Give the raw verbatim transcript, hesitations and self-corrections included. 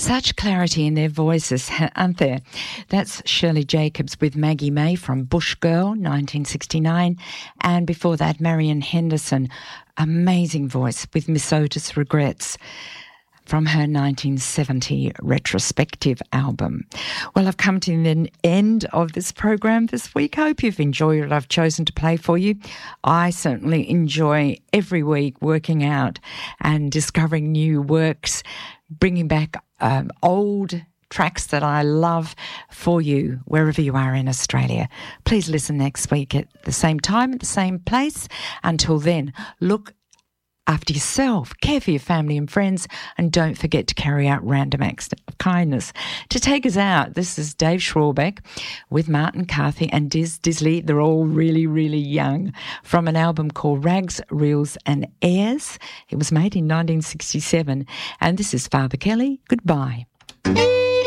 Such clarity in their voices, aren't there? That's Shirley Jacobs with Maggie May from Bush Girl, nineteen sixty-nine. And before that, Marian Henderson, amazing voice with Miss Otis Regrets, from her nineteen seventy retrospective album. Well, I've come to the end of this program this week. I hope you've enjoyed what I've chosen to play for you. I certainly enjoy every week working out and discovering new works, bringing back um, old tracks that I love for you wherever you are in Australia. Please listen next week at the same time, at the same place. Until then, look after yourself, care for your family and friends, and don't forget to carry out random acts of kindness. To take us out, this is Dave Schwarbeck with Martin Carthy and Diz Disley. They're all really, really young, from an album called Rags, Reels and Airs. It was made in nineteen sixty-seven, and this is Father Kelly. Goodbye.